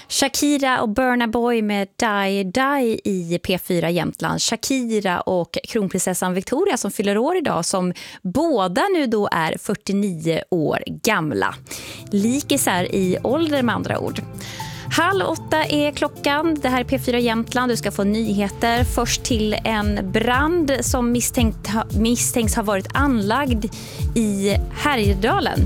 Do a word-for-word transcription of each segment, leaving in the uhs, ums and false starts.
Shakira och Burna Boy med Die Die i P fyra Jämtland. Shakira och kronprinsessan Victoria som fyller år idag, som båda nu då är fyrtionio år gamla. Likisar i ålder med andra ord. Halv åtta är klockan. Det här är P fyra Jämtland. Du ska få nyheter. Först till en brand som misstänkt ha, misstänks ha varit anlagd i Härjedalen.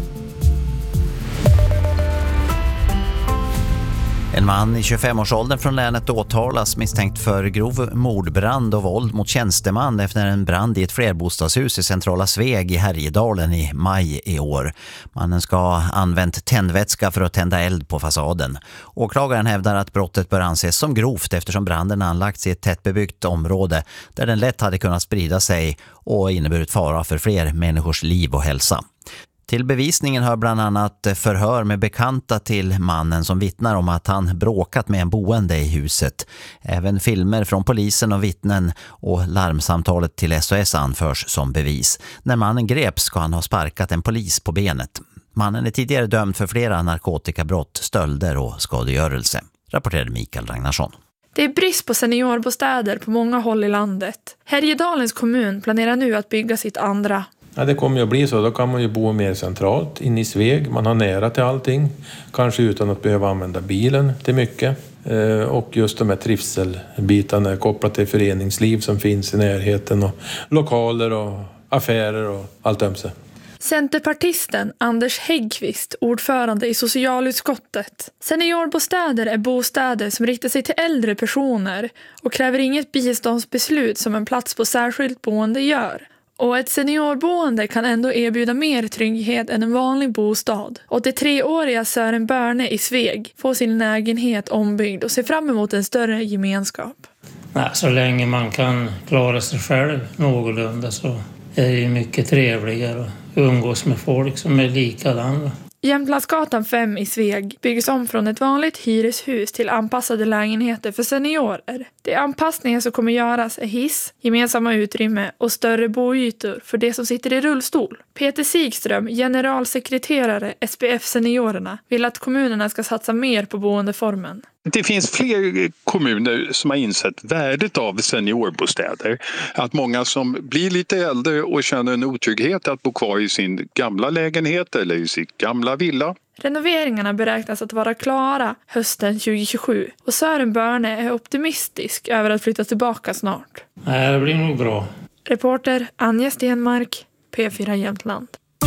En man i tjugofemårsåldern från länet åtalas misstänkt för grov mordbrand och våld mot tjänsteman efter en brand i ett flerbostadshus i centrala Sveg i Härjedalen i maj i år. Mannen ska ha använt tändvätska för att tända eld på fasaden. Åklagaren hävdar att brottet bör anses som grovt eftersom branden anlagts i ett tättbebyggt område där den lätt hade kunnat sprida sig och inneburit fara för fler människors liv och hälsa. Till bevisningen hör bland annat förhör med bekanta till mannen som vittnar om att han bråkat med en boende i huset. Även filmer från polisen och vittnen och larmsamtalet till S O S anförs som bevis. När mannen greps ska han ha sparkat en polis på benet. Mannen är tidigare dömd för flera narkotikabrott, stölder och skadegörelse, rapporterade Mikael Ragnarsson. Det är brist på seniorbostäder på många håll i landet. Härjedalens kommun planerar nu att bygga sitt andra. Ja, det kommer ju att bli så. Då kan man ju bo mer centralt in i Sveg. Man har nära till allting. Kanske utan att behöva använda bilen till mycket. Eh, och just de här trivselbitarna kopplat till föreningsliv som finns i närheten. Och lokaler och affärer och allt ömse. Centerpartisten Anders Häggqvist, ordförande i socialutskottet. Seniorbostäder är bostäder som riktar sig till äldre personer och kräver inget biståndsbeslut som en plats på särskilt boende gör. Och ett seniorboende kan ändå erbjuda mer trygghet än en vanlig bostad. åttiotre-åriga Sören Börne i Sveg får sin lägenhet ombyggd och ser fram emot en större gemenskap. Nej, så länge man kan klara sig själv någorlunda så är det ju mycket trevligare att umgås med folk som är likadana. Jämtlandsgatan fem i Sveg byggs om från ett vanligt hyreshus till anpassade lägenheter för seniorer. De anpassningar som kommer göras är hiss, gemensamma utrymme och större boytor för de som sitter i rullstol. Peter Sigström, generalsekreterare S P F Seniorerna, vill att kommunerna ska satsa mer på boendeformen. Det finns fler kommuner som har insett värdet av seniorbostäder. Att många som blir lite äldre och känner en otrygghet att bo kvar i sin gamla lägenhet eller i sitt gamla villa. Renoveringarna beräknas att vara klara hösten tjugohundratjugosju och Sören Börne är optimistisk över att flytta tillbaka snart. Nej, det blir nog bra. Reporter Anja Stenmark, P fyra Jämtland.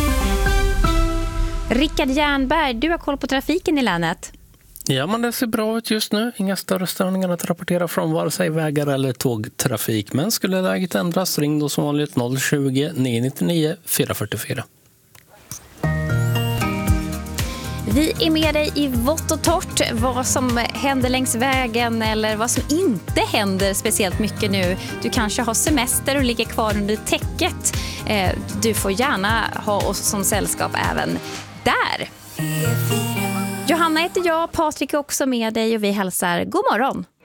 Rickard Jernberg, du har koll på trafiken i länet. Ja, men det ser bra ut just nu. Inga större störningar att rapportera från vare sig vägar eller tågtrafik. Men skulle läget ändras, ring då som vanligt noll tjugo, nio nittionio, fyra fyrtiofyra. Vi är med dig i vått och torrt, vad som händer längs vägen eller vad som inte händer speciellt mycket nu. Du kanske har semester och ligger kvar under täcket. Du får gärna ha oss som sällskap även där. Johanna heter jag, Patrik är också med dig och vi hälsar god morgon.